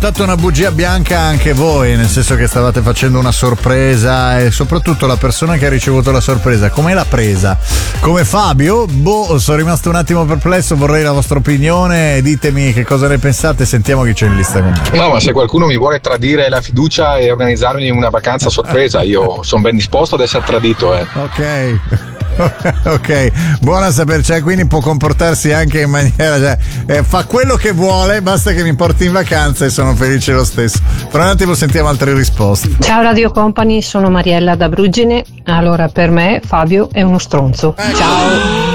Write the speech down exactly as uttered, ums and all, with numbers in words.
Dato una bugia bianca anche voi, nel senso che stavate facendo una sorpresa e soprattutto la persona che ha ricevuto la sorpresa, come l'ha presa? Come Fabio? Boh, sono rimasto un attimo perplesso, vorrei la vostra opinione, ditemi che cosa ne pensate, sentiamo chi c'è in lista con me. No, ma se qualcuno mi vuole tradire la fiducia e organizzarmi una vacanza sorpresa, io sono ben disposto ad essere tradito, eh. Ok. Ok, buona a sapere, cioè quindi può comportarsi anche in maniera, cioè, eh, fa quello che vuole, basta che mi porti in vacanza e sono felice lo stesso. Tra un attimo sentiamo altre risposte. Ciao Radio Company, sono Mariella da Brugine. Allora, per me Fabio è uno stronzo. Ciao.